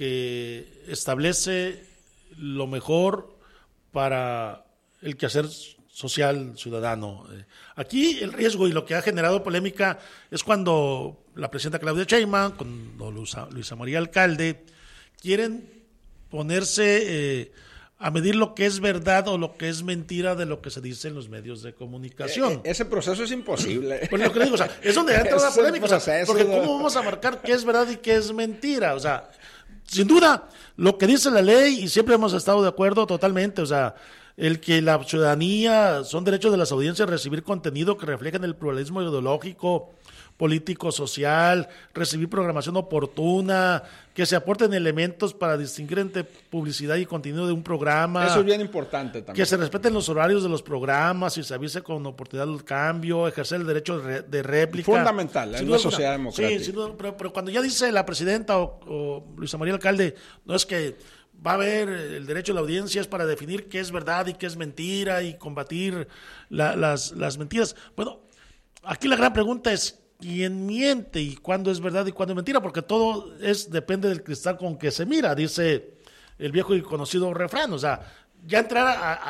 que establece lo mejor para el quehacer social ciudadano. Aquí el riesgo y lo que ha generado polémica es cuando la presidenta Claudia Sheinbaum con Luisa María Alcalde quieren ponerse a medir lo que es verdad o lo que es mentira de lo que se dice en los medios de comunicación. Ese proceso es imposible. Pues lo que digo, o sea, es donde entra la polémica, o sea, porque ¿cómo vamos a marcar qué es verdad y qué es mentira? O sea, sin duda, lo que dice la ley, y siempre hemos estado de acuerdo totalmente, o sea, el que la ciudadanía, son derechos de las audiencias recibir contenido que reflejen el pluralismo ideológico, político, social, recibir programación oportuna, que se aporten elementos para distinguir entre publicidad y contenido de un programa. Eso es bien importante también. Que se respeten los horarios de los programas y se avise con oportunidad del cambio, ejercer el derecho de réplica. Fundamental en una sociedad democrática. Sí, pero cuando ya dice la presidenta o Luisa María Alcalde, no es que va a haber el derecho de la audiencia es para definir qué es verdad y qué es mentira y combatir las mentiras. Bueno, aquí la gran pregunta es ¿quién miente y cuándo es verdad y cuándo es mentira? Porque todo depende del cristal con que se mira, dice el viejo y conocido refrán. O sea, ya entrar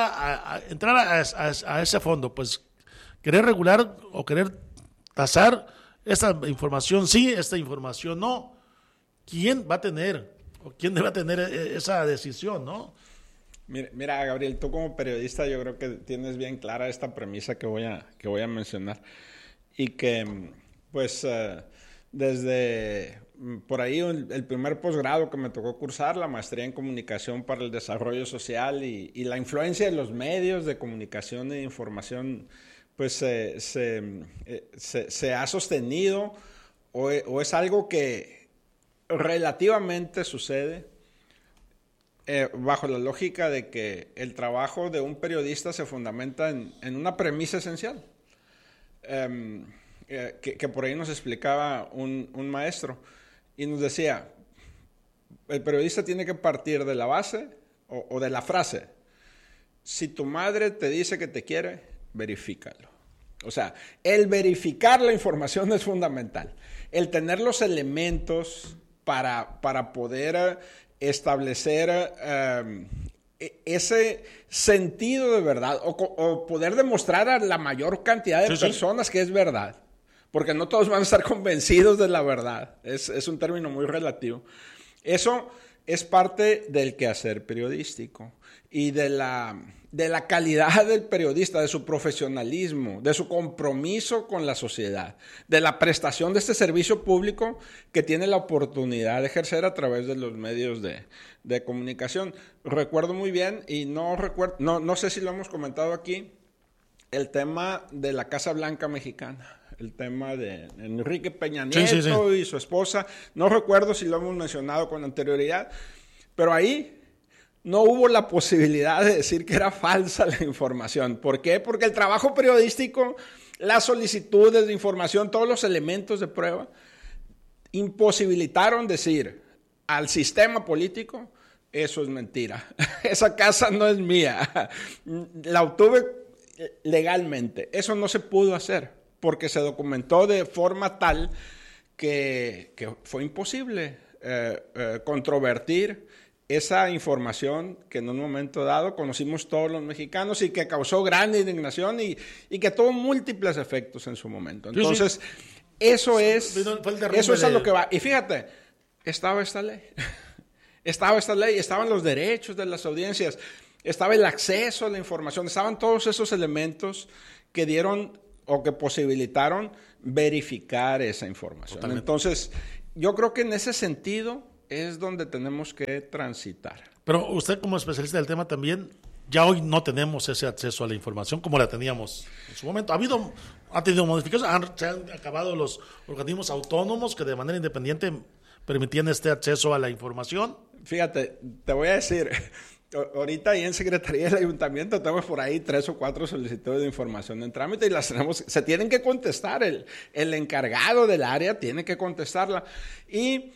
a ese fondo, pues querer regular o querer tasar esta información sí, esta información no. ¿Quién va a tener o quién debe tener esa decisión, no? Mira, Gabriel, tú como periodista yo creo que tienes bien clara esta premisa que voy a mencionar. Y que, pues, desde por ahí el primer posgrado que me tocó cursar, la maestría en comunicación para el desarrollo social y la influencia de los medios de comunicación e información, pues, se ha sostenido o es algo que relativamente sucede bajo la lógica de que el trabajo de un periodista se fundamenta en una premisa esencial. Que por ahí nos explicaba un maestro y nos decía, el periodista tiene que partir de la base o de la frase: si tu madre te dice que te quiere, verifícalo. O sea, el verificar la información es fundamental. El tener los elementos para poder establecer ese sentido de verdad o poder demostrar a la mayor cantidad de personas que es verdad, porque no todos van a estar convencidos de la verdad, es un término muy relativo. Eso es parte del quehacer periodístico y de la calidad del periodista, de su profesionalismo, de su compromiso con la sociedad, de la prestación de este servicio público que tiene la oportunidad de ejercer a través de los medios de comunicación. Recuerdo muy bien, y no sé si lo hemos comentado aquí, el tema de la Casa Blanca mexicana, el tema de Enrique Peña Nieto y su esposa. No recuerdo si lo hemos mencionado con anterioridad, pero ahí no hubo la posibilidad de decir que era falsa la información. ¿Por qué? Porque el trabajo periodístico, las solicitudes de información, todos los elementos de prueba, imposibilitaron decir al sistema político: eso es mentira, esa casa no es mía. La obtuve legalmente. Eso no se pudo hacer porque se documentó de forma tal que fue imposible controvertir esa información que en un momento dado conocimos todos los mexicanos y que causó gran indignación y que tuvo múltiples efectos en su momento. Entonces, eso es a lo que va. Y fíjate, estaba esta ley. Estaban los derechos de las audiencias, estaba el acceso a la información, estaban todos esos elementos que dieron o que posibilitaron verificar esa información. Totalmente. Entonces, yo creo que en ese sentido es donde tenemos que transitar. Pero usted como especialista del tema también, ya hoy no tenemos ese acceso a la información como la teníamos en su momento. Ha tenido modificaciones, se han acabado los organismos autónomos que de manera independiente permitían este acceso a la información. Fíjate, te voy a decir, ahorita ahí en Secretaría del Ayuntamiento tenemos por ahí 3 o 4 solicitudes de información en trámite y se tienen que contestar. El encargado del área tiene que contestarla. Y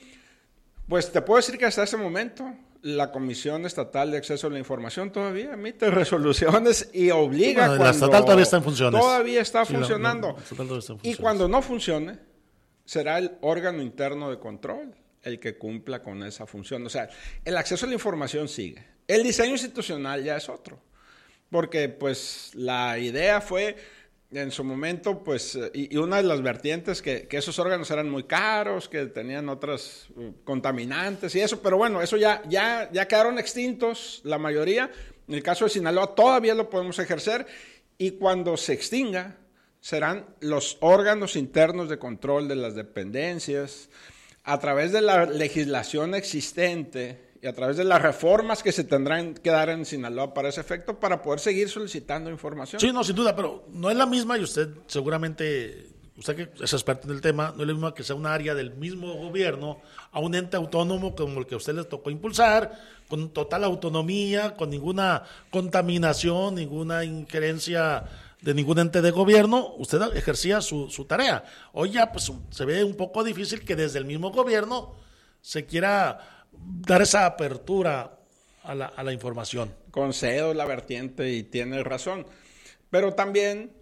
pues te puedo decir que hasta ese momento la Comisión Estatal de Acceso a la Información todavía emite resoluciones y obliga cuando... La estatal todavía está en funciones. Todavía está funcionando. Y cuando no funcione, será el órgano interno de control el que cumpla con esa función. O sea, el acceso a la información sigue. El diseño institucional ya es otro. Porque, pues, la idea fue, en su momento, pues, y una de las vertientes que esos órganos eran muy caros, que tenían otras contaminantes y eso, pero bueno, eso ya quedaron extintos la mayoría. En el caso de Sinaloa todavía lo podemos ejercer y cuando se extinga serán los órganos internos de control de las dependencias a través de la legislación existente y a través de las reformas que se tendrán que dar en Sinaloa para ese efecto, para poder seguir solicitando información. Sí, no, sin duda, pero no es la misma y usted seguramente, usted que es experto en el tema, no es lo mismo que sea un área del mismo gobierno a un ente autónomo como el que a usted les tocó impulsar, con total autonomía, con ninguna contaminación, ninguna injerencia de ningún ente de gobierno. Usted ejercía su tarea. Hoy ya pues se ve un poco difícil que desde el mismo gobierno se quiera dar esa apertura a la información. Concedo la vertiente y tiene razón. Pero también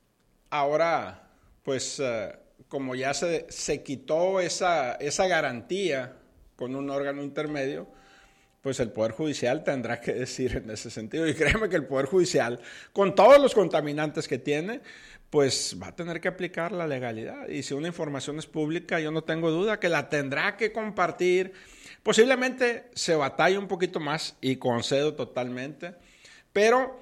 ahora, pues como ya se quitó esa garantía con un órgano intermedio, pues el Poder Judicial tendrá que decir en ese sentido. Y créeme que el Poder Judicial, con todos los contaminantes que tiene, pues va a tener que aplicar la legalidad. Y si una información es pública, yo no tengo duda que la tendrá que compartir. Posiblemente se batalle un poquito más y concedo totalmente. Pero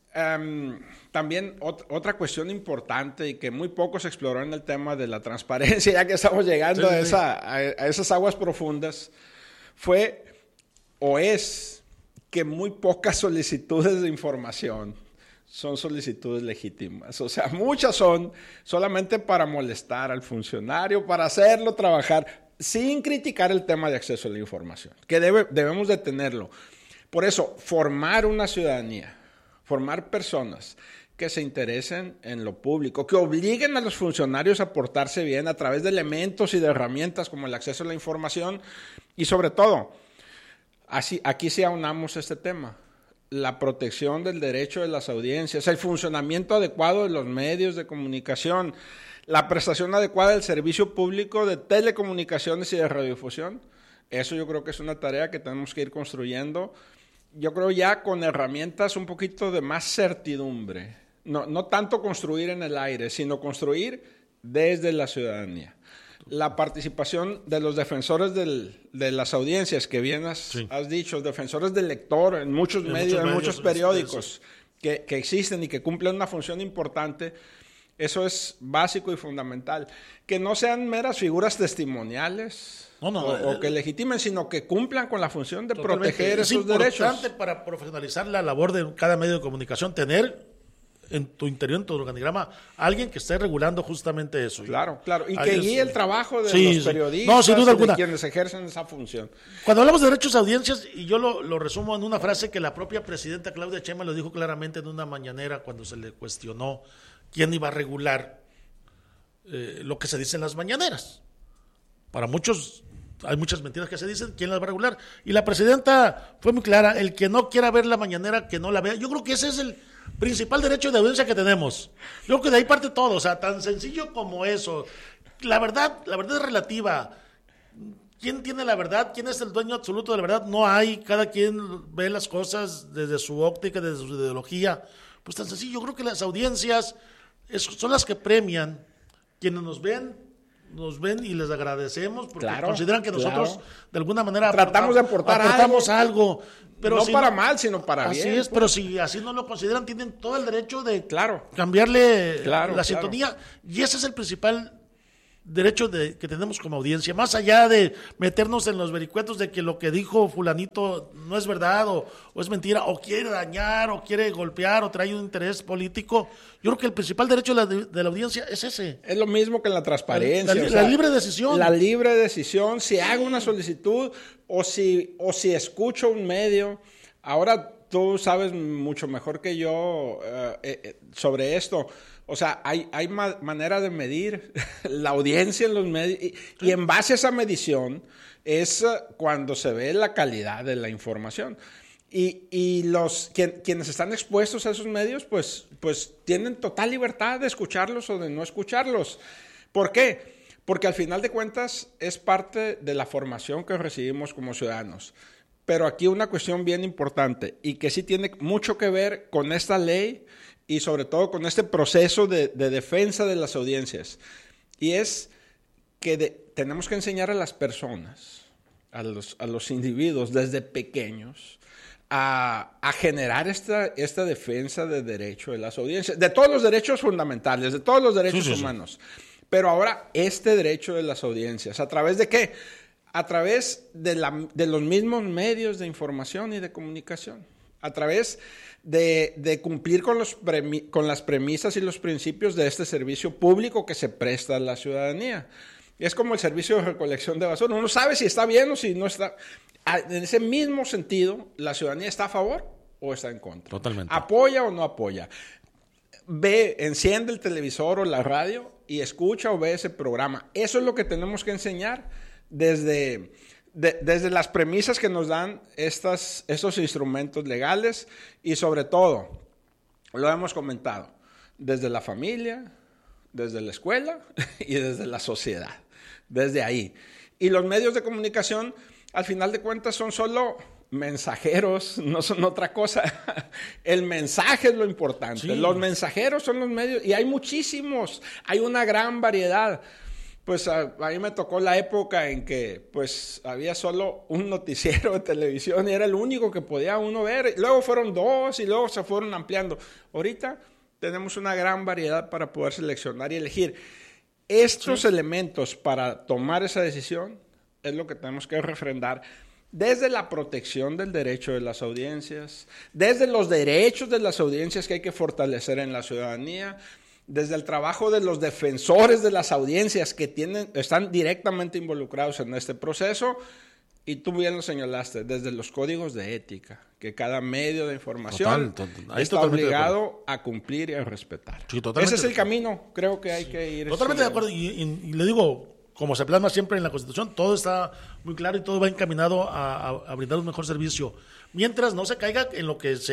también otra cuestión importante y que muy poco se exploró en el tema de la transparencia, ya que estamos llegando a esas aguas profundas, fue o es que muy pocas solicitudes de información son solicitudes legítimas. O sea, muchas son solamente para molestar al funcionario, para hacerlo trabajar, sin criticar el tema de acceso a la información, que debemos de tenerlo. Por eso, formar una ciudadanía, formar personas que se interesen en lo público, que obliguen a los funcionarios a portarse bien a través de elementos y de herramientas como el acceso a la información y sobre todo, aquí sí aunamos este tema, la protección del derecho de las audiencias, el funcionamiento adecuado de los medios de comunicación, la prestación adecuada del servicio público de telecomunicaciones y de radiodifusión. Eso yo creo que es una tarea que tenemos que ir construyendo, yo creo ya con herramientas un poquito de más certidumbre, no tanto construir en el aire, sino construir desde la ciudadanía. La participación de los defensores de las audiencias, que bien has dicho, defensores del lector en muchos medios, en muchos periódicos que existen y que cumplen una función importante, eso es básico y fundamental. Que no sean meras figuras testimoniales o que legitimen, sino que cumplan con la función de proteger esos derechos. Es importante para profesionalizar la labor de cada medio de comunicación, tener en tu interior, en tu organigrama, alguien que esté regulando justamente eso. Claro. Y que guíe el trabajo de los periodistas sin duda alguna, de quienes ejercen esa función. Cuando hablamos de derechos de audiencias, y yo lo resumo en una frase que la propia presidenta Claudia Sheinbaum lo dijo claramente en una mañanera cuando se le cuestionó quién iba a regular lo que se dice en las mañaneras. Para muchos, hay muchas mentiras que se dicen, ¿quién las va a regular? Y la presidenta fue muy clara, el que no quiera ver la mañanera, que no la vea. Yo creo que ese es principal derecho de audiencia que tenemos. Yo creo que de ahí parte todo, o sea, tan sencillo como eso. La verdad es relativa. ¿Quién tiene la verdad? ¿Quién es el dueño absoluto de la verdad? No hay. Cada quien ve las cosas desde su óptica, desde su ideología. Pues tan sencillo. Yo creo que las audiencias son las que premian. Quienes nos ven y les agradecemos porque consideran que nosotros de alguna manera tratamos de aportar algo. Pero no para mal, sino para bien. Así es, pero si así no lo consideran, tienen todo el derecho de cambiarle la sintonía. Y ese es el principal derecho que tenemos como audiencia, más allá de meternos en los vericuetos de que lo que dijo fulanito no es verdad o es mentira, o quiere dañar, o quiere golpear, o trae un interés político. Yo creo que el principal derecho de la audiencia es ese. Es lo mismo que en la transparencia. La libre decisión. La libre decisión, si hago una solicitud o si escucho un medio. Ahora tú sabes mucho mejor que yo sobre esto. O sea, hay manera de medir la audiencia en los medios y en base a esa medición es cuando se ve la calidad de la información. Y quienes están expuestos a esos medios, pues tienen total libertad de escucharlos o de no escucharlos. ¿Por qué? Porque al final de cuentas es parte de la formación que recibimos como ciudadanos. Pero aquí una cuestión bien importante y que sí tiene mucho que ver con esta ley y sobre todo con este proceso de defensa de las audiencias. Y es que tenemos que enseñar a las personas, a los individuos desde pequeños, a generar esta defensa de derecho de las audiencias, de todos los derechos fundamentales, de todos los derechos humanos. Pero ahora este derecho de las audiencias, ¿a través de qué? A través de los mismos medios de información y de comunicación, a través de cumplir con las premisas y los principios de este servicio público que se presta a la ciudadanía. Es como el servicio de recolección de basura. Uno sabe si está bien o si no está. En ese mismo sentido, ¿la ciudadanía está a favor o está en contra? Totalmente. ¿Apoya o no apoya? Enciende el televisor o la radio y escucha o ve ese programa. Eso es lo que tenemos que enseñar desde las premisas que nos dan estos instrumentos legales y sobre todo, lo hemos comentado, desde la familia, desde la escuela y desde la sociedad, desde ahí. Y los medios de comunicación, al final de cuentas, son solo mensajeros, no son otra cosa. El mensaje es lo importante. Sí. Los mensajeros son los medios y hay muchísimos, hay una gran variedad. Pues a mí me tocó la época en que pues había solo un noticiero de televisión y era el único que podía uno ver. Luego fueron 2 y luego se fueron ampliando. Ahorita tenemos una gran variedad para poder seleccionar y elegir. Estos elementos para tomar esa decisión es lo que tenemos que refrendar desde la protección del derecho de las audiencias, desde los derechos de las audiencias que hay que fortalecer en la ciudadanía, desde el trabajo de los defensores de las audiencias que están directamente involucrados en este proceso, y tú bien lo señalaste, desde los códigos de ética, que cada medio de información está obligado a cumplir y a respetar. Sí, ese es el camino, creo que hay que ir. Totalmente de acuerdo, y le digo, como se plasma siempre en la Constitución, todo está muy claro y todo va encaminado a brindar un mejor servicio, mientras no se caiga en lo que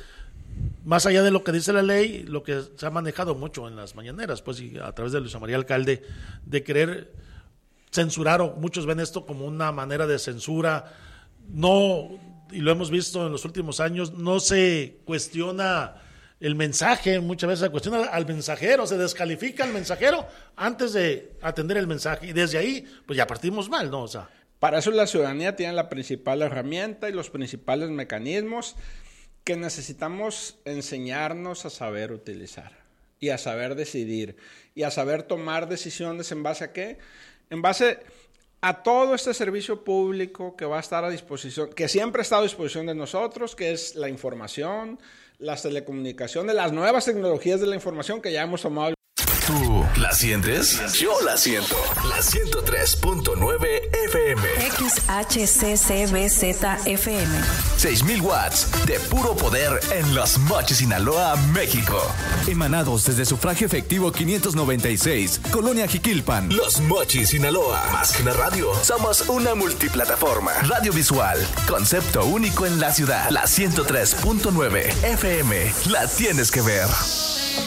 más allá de lo que dice la ley, lo que se ha manejado mucho en las mañaneras, pues y a través de Luisa María Alcalde, de querer censurar, o muchos ven esto como una manera de censura. No, y lo hemos visto en los últimos años, no se cuestiona el mensaje, muchas veces se cuestiona al mensajero, se descalifica al mensajero antes de atender el mensaje, y desde ahí pues ya partimos mal, ¿no? O sea, para eso la ciudadanía tiene la principal herramienta y los principales mecanismos que necesitamos enseñarnos a saber utilizar y a saber decidir y a saber tomar decisiones en base a ¿qué? En base a todo este servicio público que va a estar a disposición, que siempre ha estado a disposición de nosotros, que es la información, las telecomunicaciones, las nuevas tecnologías de la información que ya hemos tomado. ¿Tú la sientes? Yo la siento. La 103.9 FM. XHCCBZFM. 6,000 watts de puro poder en Los Mochis, Sinaloa, México. Emanados desde Sufragio Efectivo 596, Colonia Jiquilpan. Los Mochis, Sinaloa. Más que una radio, somos una multiplataforma. Radio visual, concepto único en la ciudad. La 103.9 FM. La tienes que ver.